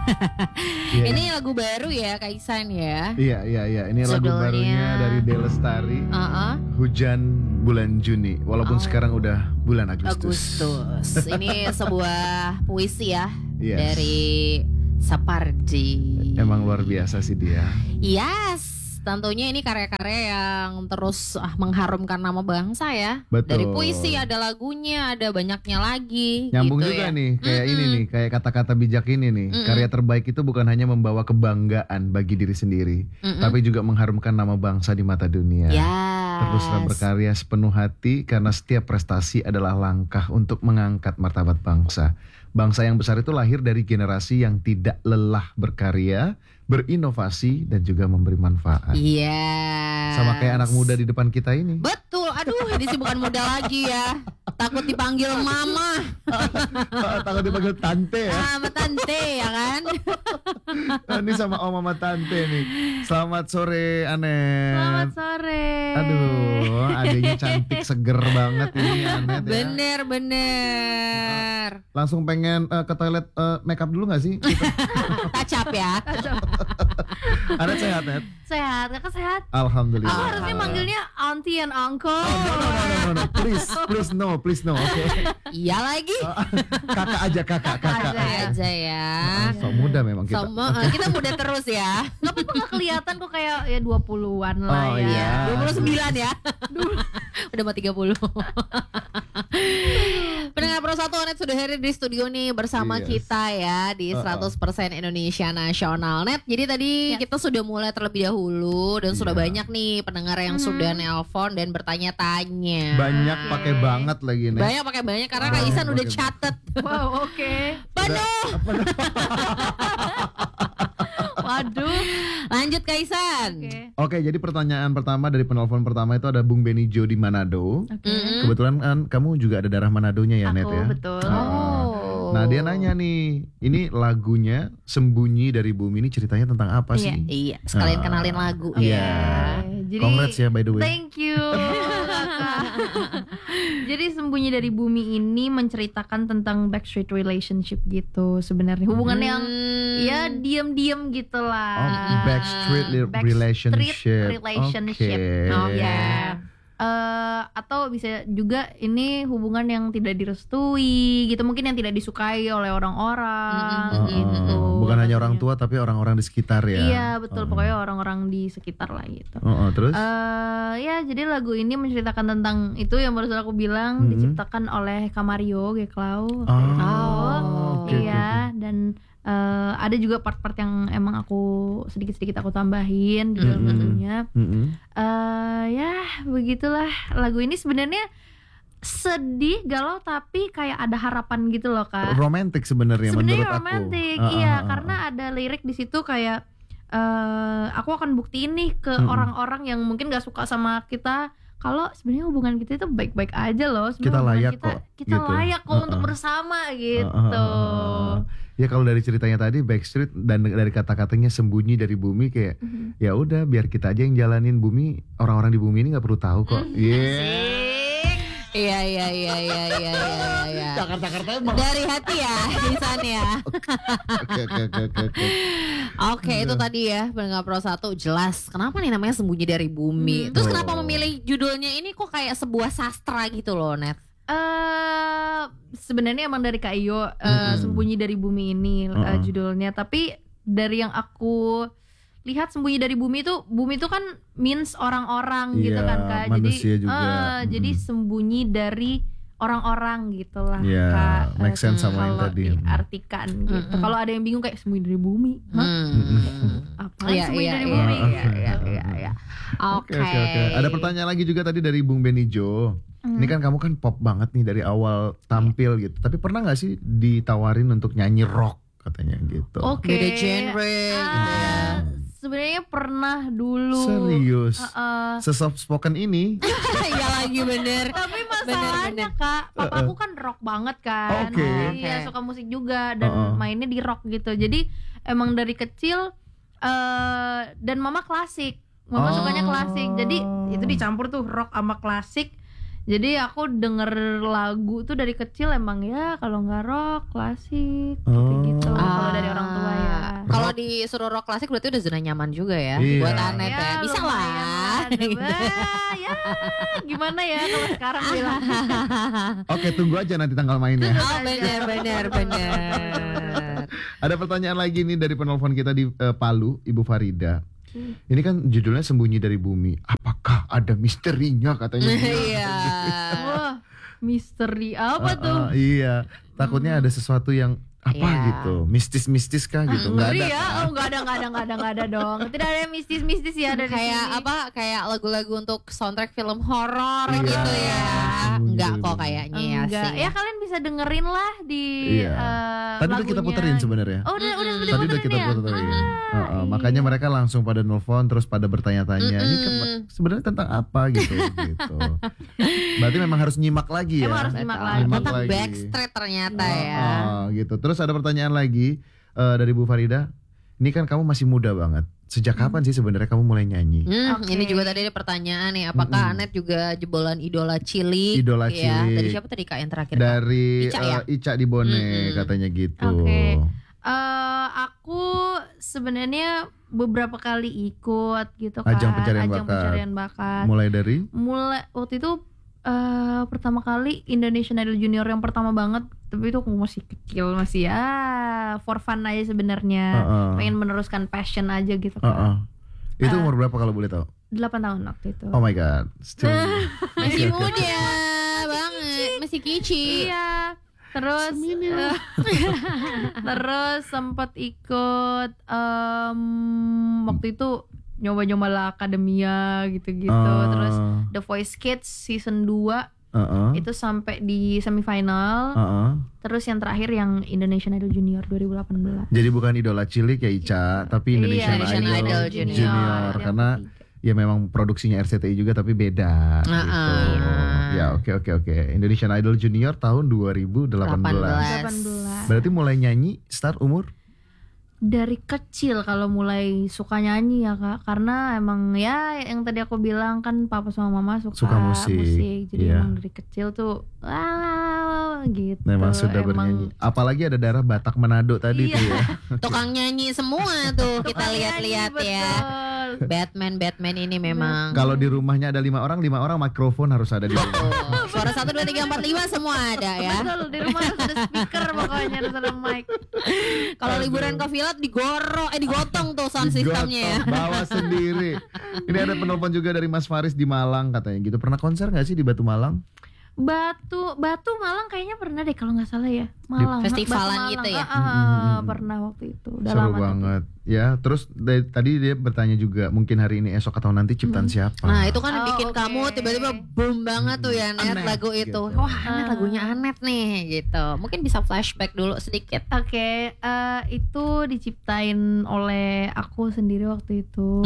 Ini lagu baru ya Kak Ihsan ya. Iya. Ini lagu Judulnya barunya dari Delestari. Hujan bulan Juni. Walaupun sekarang udah bulan Agustus. Ini sebuah puisi ya. Yes. Dari Sapardi. Emang luar biasa sih dia. Yes. Tentunya ini karya-karya yang terus mengharumkan nama bangsa ya. Betul. Dari puisi ada lagunya, ada banyaknya lagi. Nyambung gitu juga ya. nih, kayak ini nih, kayak kata-kata bijak ini nih. Karya terbaik itu bukan hanya membawa kebanggaan bagi diri sendiri, tapi juga mengharumkan nama bangsa di mata dunia. Teruslah berkarya sepenuh hati karena setiap prestasi adalah langkah untuk mengangkat martabat bangsa. Bangsa yang besar itu lahir dari generasi yang tidak lelah berkarya, berinovasi dan juga memberi manfaat. Iya. Sama kayak anak muda di depan kita ini. Betul. Aduh, ini sih bukan muda lagi ya. Takut dipanggil mama. Takut dipanggil tante ya. Sama tante ya kan. Ini sama om sama tante nih. Selamat sore Anet. Selamat sore. Aduh, adanya cantik seger banget ini Anet ya. Bener. Langsung pengen ke toilet make up dulu gak sih? Kacap ya. Anet sehat Net? Sehat, kakak sehat? Alhamdulillah. Aku harusnya manggilnya auntie and uncle. No. Please no, oke. Iya lagi. Kakak aja. Aja ya. So muda memang kita. Kita muda terus ya. Gak apa-apa, gak kelihatan kok kayak ya 20-an lah Oh, ya. iya. 29 ya. Udah mau 30. Pendengar Pro 1 Net sudah hadir di studio nih bersama kita ya di 100% Indonesia Nasional Net. Jadi tadi kita sudah mulai terlebih dahulu dan sudah banyak nih pendengar yang sudah nelpon dan bertanya-tanya. Banyak pakai banget lagi nih. Banyak pakai banyak karena Kak Ihsan udah catet. Wow, oke. Penuh. Waduh. Lanjut Kak Ihsan. Oke, jadi pertanyaan pertama dari penelpon pertama itu ada Bung Benijo di Manado. Kebetulan kan kamu juga ada darah Manadonya ya, Net ya? Aku betul. Nah, dia nanya nih, ini lagunya Sembunyi dari Bumi ini ceritanya tentang apa sih? Iya, sekalian kenalin lagu Iya. ya. Jadi, congrats ya by the way. Thank you. Jadi Sembunyi dari Bumi ini menceritakan tentang backstreet relationship gitu sebenarnya. Hubungan yang ya diam-diam gitu lah. Backstreet relationship. Relationship. Oke. Ya. Atau bisa juga ini hubungan yang tidak direstui gitu, mungkin yang tidak disukai oleh orang-orang gitu. Bukan hanya orang tua tapi orang-orang di sekitar ya. Iya betul, pokoknya orang-orang di sekitar lah gitu. Terus? Ya jadi lagu ini menceritakan tentang itu yang barusan aku bilang, diciptakan oleh Kamario Geklau. Iya. Dan ada juga part-part yang emang aku sedikit-sedikit aku tambahin di dalam lagunya. Ya begitulah, lagu ini sebenarnya sedih, galau, tapi kayak ada harapan gitu loh Kak. Romantis sebenarnya menurut aku. Romantis, iya, karena ada lirik di situ kayak aku akan buktiin nih ke orang-orang yang mungkin gak suka sama kita kalau sebenarnya hubungan kita itu baik-baik aja loh. Kita layak kok. Kita layak kok untuk bersama gitu. Ya kalau dari ceritanya tadi Backstreet dan dari kata-katanya Sembunyi dari Bumi kayak ya udah biar kita aja yang jalanin bumi, orang-orang di bumi ini nggak perlu tahu kok. Iya. Jakarta emang. Dari hati ya di sana ya. Oke, itu tadi ya pendengar Pro 1 jelas. Kenapa nih namanya Sembunyi dari Bumi? Terus kenapa memilih judulnya ini kok kayak sebuah sastra gitu loh, Net? Sebenarnya emang dari Kak Iyo, Sembunyi dari Bumi ini judulnya. Tapi dari yang aku lihat Sembunyi dari Bumi itu kan means orang-orang gitu kan Kak. Manusia juga. Jadi sembunyi dari orang-orang gitulah Kak. Make sense sama yang kalau tadi. diartikan gitu. Kalau ada yang bingung kayak sembunyi dari bumi. Apa sembunyi dari bumi? Iya. Oke. Ada pertanyaan lagi juga tadi dari Bung Benijo. Ini kan kamu kan pop banget nih dari awal tampil gitu. Tapi pernah gak sih ditawarin untuk nyanyi rock katanya gitu? Beda genre gitu ya. Sebenarnya pernah dulu. Serius? Se-soft spoken ini? Iya lagi bener. Tapi masalahnya Kak, papaku kan rock banget kan. Iya, suka musik juga dan mainnya di rock gitu. Jadi emang dari kecil dan mama klasik. Mama sukanya klasik. Jadi itu dicampur tuh rock sama klasik. Jadi aku denger lagu tuh dari kecil emang ya kalau nggak rock klasik gitu-gitu kalau dari orang tua ya. disuruh rock klasik berarti udah zona nyaman juga ya buat Anet ya. Bisa lah. Ya gimana ya kalau sekarang bilang. Oke, tunggu aja nanti tanggal mainnya. Oh benar. Ada pertanyaan lagi nih dari penelpon kita di Palu, Ibu Farida. Ini kan judulnya Sembunyi dari Bumi. Apakah ada misterinya katanya? Iya. Wah, misteri apa tuh? Iya, takutnya ada sesuatu yang apa gitu, mistis kah gitu? Nggak ada ya? Kan? Oh nggak ada dong. Tidak ada mistis ya dari kayak sini. apa? Kayak lagu-lagu untuk soundtrack film horor gitu ya? Enggak kok kayaknya ya sih. Ya kalian bisa dengerin lah di tadi udah kita puterin sebenarnya. Oh udah tadi udah kita puterin. Makanya mereka langsung pada nelfon terus pada bertanya-tanya. Ini kan sebenarnya tentang apa gitu. Berarti memang harus nyimak lagi ya. Emang harus nyimak lagi. Tentang Backstreet ternyata ya. Gitu. Terus ada pertanyaan lagi dari Bu Farida. Ini kan kamu masih muda banget. Sejak kapan sih sebenarnya kamu mulai nyanyi? Ini juga tadi ada pertanyaan nih. Apakah Anet juga jebolan idola cilik? Idola ya, cilik. dari siapa tadi Kak yang terakhir? Dari Ica, ya? Ica di Bone katanya gitu. Oke. Aku sebenarnya beberapa kali ikut gitu kan. Ajang pencarian bakat. Mulai waktu itu pertama kali Indonesian Idol Junior yang pertama banget. Tapi itu aku masih kecil, masih ya for fun aja sebenarnya. Pengen meneruskan passion aja gitu kan. Itu umur berapa kalau boleh tahu? 8 tahun waktu itu. Oh my god. Masih muda banget, masih kicik. Iya. Terus terus sempat ikut waktu itu nyoba-nyoba La Academia gitu-gitu. Terus The Voice Kids season 2 itu sampai di semifinal. Terus yang terakhir yang Indonesian Idol Junior 2018. Jadi bukan idola cilik ya Ica, tapi Indonesian Idol Junior. Karena ya memang produksinya RCTI juga tapi beda gitu. Ya oke. Indonesian Idol Junior tahun 2018. Berarti mulai nyanyi start umur? Dari kecil kalau mulai suka nyanyi ya Kak. Karena emang ya yang tadi aku bilang kan papa sama mama suka musik. Jadi emang dari kecil tuh gitu. Memang sudah bernyanyi. Apalagi ada darah Batak Manado tadi tuh ya. Tukang nyanyi semua tuh kita lihat-lihat ya. Batman ini memang. Kalau di rumahnya ada 5 orang mikrofon harus ada di rumah. Suara 1 2 3 4 5 semua ada ya. Betul, di rumah harus ada speaker pokoknya, harus ada mic. Kalau liburan ke Villa digotong tuh sound sistemnya ya. Bawa sendiri. Ini ada penelpon juga dari Mas Faris di Malang katanya gitu. Pernah konser enggak sih di Batu Malang? Batu Malang kayaknya pernah deh kalau nggak salah ya. Malang festivalan gitu ya. Pernah waktu itu. Udah seru lama banget tapi. Ya. Terus tadi dia bertanya juga mungkin hari ini esok atau nanti ciptaan siapa. Nah itu kan bikin kamu tiba-tiba boom banget tuh ya Anet lagu itu gitu. Wah Anet lagunya Anet nih gitu. Mungkin bisa flashback dulu sedikit. Oke, itu diciptain oleh aku sendiri waktu itu.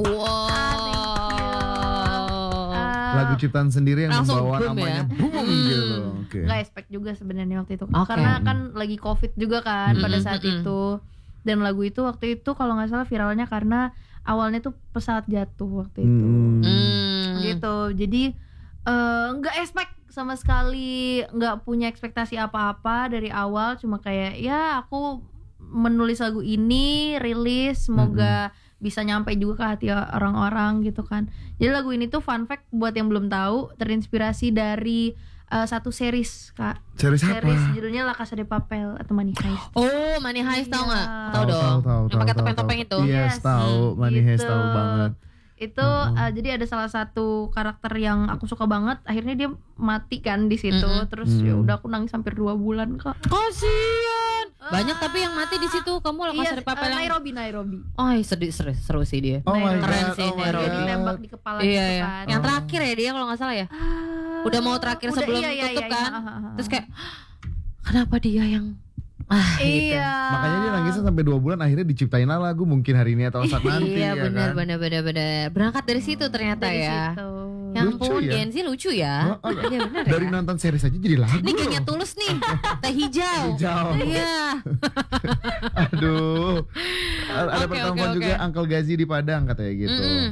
Lagu ciptaan sendiri yang langsung membawa boom namanya ya? boom gitu. Gak expect juga sebenarnya waktu itu. Karena kan lagi COVID juga kan pada saat itu. Dan lagu itu waktu itu kalau nggak salah viralnya karena awalnya tuh pesawat jatuh waktu itu. Gitu. Jadi nggak expect sama sekali, nggak punya ekspektasi apa-apa dari awal. Cuma kayak ya aku menulis lagu ini, rilis, semoga bisa nyampe juga ke hati orang-orang gitu kan. Jadi lagu ini tuh fun fact buat yang belum tahu, terinspirasi dari satu series Kak. Series apa? Series judulnya La Casa de Papel atau Money Heist. Oh Money Heist tahu nggak? Tahu dong. Yang pakai topeng-topeng itu. Yes tahu. Money Heist tahu banget. Itu jadi ada salah satu karakter yang aku suka banget, akhirnya dia mati kan di situ. Terus ya udah aku nangis hampir 2 bulan Kak. Kasian. Banyak tapi yang mati di situ. Kamu La Casa de Papel Nairobi. Oh seru sih dia. Keren sih Nairobi. Dia ditembak di kepala gitu kan. Yang terakhir ya dia kalau nggak salah ya. Udah mau terakhir sebelum tutup kan. Terus kayak kenapa dia yang gitu. Makanya dia nangisnya sampai 2 bulan, akhirnya diciptain lagu mungkin hari ini atau saat nanti. Iya ya benar. Berangkat dari situ ternyata dari ya. Situ. Yang pun Genzi lucu ya. Iya benar. Dari nonton series aja jadi lagu. Ini kayaknya Tulus nih. Teh hijau. Iya. Aduh. Ada pertemuan juga Uncle Gazi di Padang katanya gitu.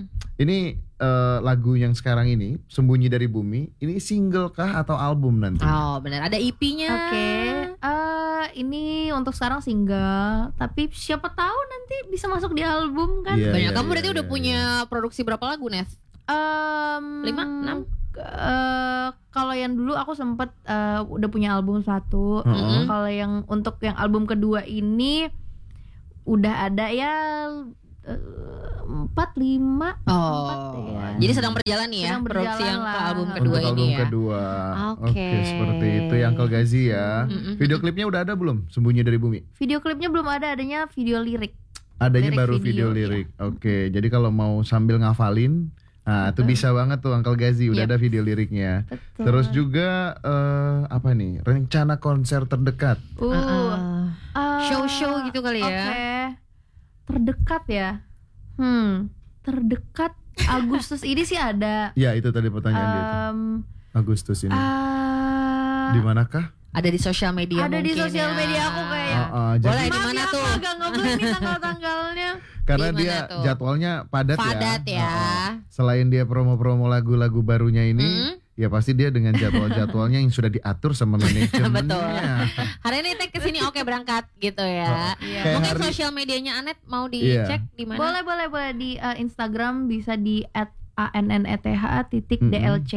Ini lagu yang sekarang ini Sembunyi dari Bumi, ini single kah atau album nanti? Oh benar, ada EP-nya. Oke. Ini untuk sekarang single, tapi siapa tahu nanti bisa masuk di album kan? Banyak. Kamu berarti udah punya produksi berapa lagu, Nes? 5, 6? Kalau yang dulu aku sempet udah punya album 1. Kalau yang untuk yang album kedua ini udah ada ya 4, 5. Ya. Jadi sedang berjalan nih ya produksi yang ke album kedua untuk ini album ya. kedua. Oke, seperti itu ya Uncle Gazi ya. Video klipnya udah ada belum? Sembunyi dari Bumi. Video klipnya belum ada, adanya video lirik. Adanya lirik baru video lirik. Ya. Oke, jadi kalau mau sambil ngafalin, nah itu bisa banget tuh Uncle Gazi udah ada video liriknya. Betul. Terus juga apa nih? Rencana konser terdekat. Show-show gitu kali ya. Oke. Terdekat ya. Terdekat Agustus ini sih ada. Ya itu tadi pertanyaan dia itu. Agustus ini. Di manakah? Ada di sosial media. Ada di sosial media aku kayaknya. Boleh di mana tuh? Agak ngeblank nih tanggal-tanggalnya. Karena dia tuh? jadwalnya padat ya. Selain dia promo-promo lagu-lagu barunya ini, ya pasti dia dengan jadwal-jadwalnya yang sudah diatur sama manajemennya. Betul. Hari ini tag kesini oke berangkat gitu ya. Mungkin sosial medianya Anet mau dicek di mana? Boleh di Instagram bisa di @anneth_dlc.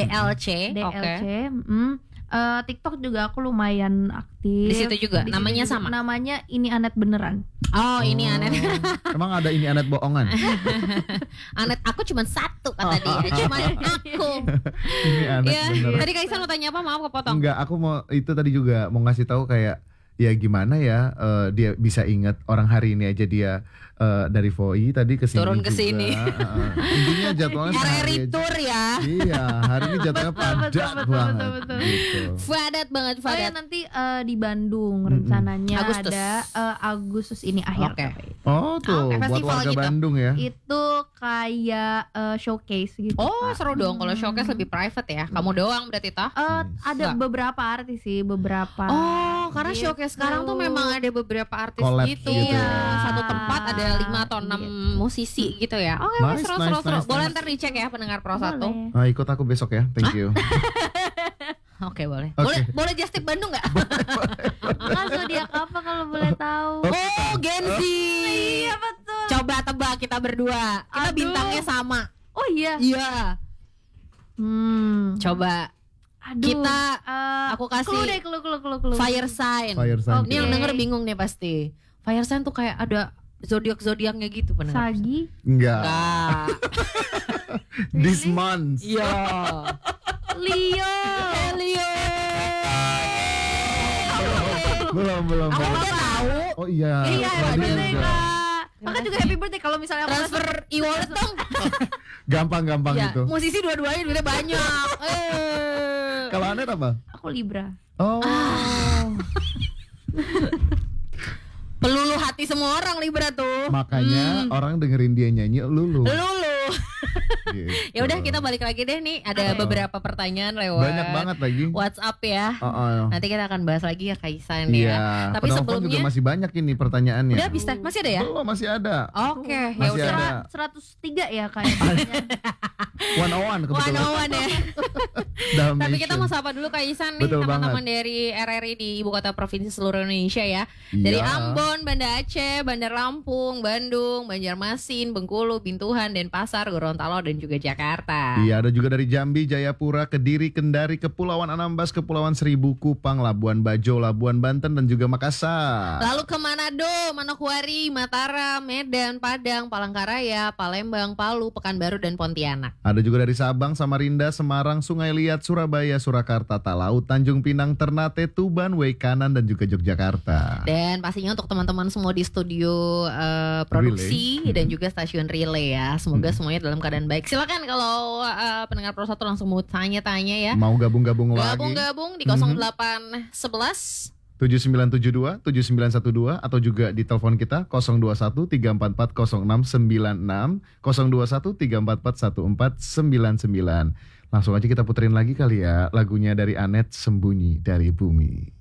TikTok juga aku lumayan aktif. Di situ juga. Namanya sama. Namanya Ini Anet Beneran. Oh, ini Anet. Emang ada Ini Anet bohongan? Anet aku cuma satu kata dia. Cuma aku. Ini Anet beneran. Tadi Kaisan mau tanya apa? Maaf kepotong. Enggak, aku mau itu tadi juga mau ngasih tahu kayak ya gimana ya dia bisa ingat orang hari ini aja dia dari Voi tadi kesini turun juga. ke sini. Intinya jadwalnya RRI tour ya. Iya, hari ini jadwalnya padat banget. Betul. Gitu. Padat banget. Nanti di Bandung rencananya Agustus. ada Agustus ini akhir. Oh tuh, buat festival warga gitu. Bandung ya. Itu kayak showcase gitu. Oh, seru dong kalau showcase lebih private ya. Kamu doang berarti toh? Ada beberapa artis sih, beberapa. Oh, karena showcase sekarang tuh memang ada beberapa artis Collab gitu. gitu ya. Satu tempat ada 5 atau 6 musisi gitu ya. Oke, Nice, seru. Boleh ntar dicek ya pendengar Pro 1. Nah, ikut aku besok ya. Thank you. Oke, boleh. Oke. Boleh just tip Bandung enggak? Zodiak apa kalau boleh tahu? Oh, Gen Z. Iya betul. Coba tebak kita berdua. Kita bintangnya sama. Oh iya. Iya. Coba. Kita aku kasih clue. fire sign. Ini yang denger bingung nih pasti. Fire sign tuh kayak ada zodiak-zodiaknya gitu pendengar. Enggak. Enggak. This month. Iya. Leo. Belum. Aku udah tahu. Oh iya. Iya, Tadi happy birthday juga. Kak. Maka juga happy birthday kalau misalnya aku Transfer e-wallet dong. Gampang Ya, itu. musisi dua-duanya duitnya banyak. Kalau Anet apa? Aku Libra. Oh. Pelulu hati semua orang Libra tuh. Makanya orang dengerin dia nyanyi lulu. Gitu. Ya udah kita balik lagi deh nih. Ada beberapa pertanyaan lewat Banyak banget lagi. WhatsApp ya. Nanti kita akan bahas lagi ya Kaisan Iya. ya. Tapi Penelpon juga sebelumnya masih banyak ini pertanyaannya. udah bisa masih ada ya? Belum, masih ada. Oke, ya Masih udah. ada. 103 ya kayaknya. 101 kebetulan. 101 ya. Tapi kita mau sapa dulu Kaisan nih, Betul teman-teman banget. dari RRI di ibu kota provinsi seluruh Indonesia ya. Dari Iya. Ambon, Banda Aceh, Bandar Lampung, Bandung, Banjarmasin, Bengkulu, Bintuhan, Denpasar, Gorontalo dan juga Jakarta. Iya, ada juga dari Jambi, Jayapura, Kediri, Kendari, Kepulauan Anambas, Kepulauan Seribu, Kupang, Labuan Bajo, Labuan Banten dan juga Makassar. Lalu ke Manado, Manokwari, Mataram, Medan, Padang, Palangkaraya, Palembang, Palu, Pekanbaru dan Pontianak. Ada juga dari Sabang, Samarinda, Semarang, Sungai Liat, Surabaya, Surakarta, Talaut, Tanjung Pinang, Ternate, Tuban, Waikanan dan juga Yogyakarta. Dan pastinya untuk teman-teman semua di studio produksi dan juga stasiun relay ya. Semoga semuanya dalam keadaan baik. Silakan kalau pendengar Pro 1 langsung mau tanya-tanya ya. Mau gabung-gabung lagi? Gabung-gabung di 0811 7972 7912 atau juga di telepon kita 021 344 0696 021 344 1499. Langsung aja kita puterin lagi kali ya lagunya dari Anet, Sembunyi dari Bumi.